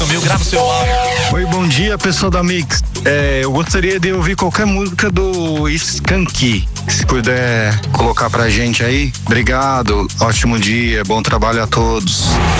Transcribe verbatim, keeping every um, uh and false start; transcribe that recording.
mil, grava o seu áudio. Oi, bom dia, pessoal da Mix. É, eu gostaria de ouvir qualquer música do Skank, se puder colocar pra gente aí. Obrigado, ótimo dia, bom trabalho a todos.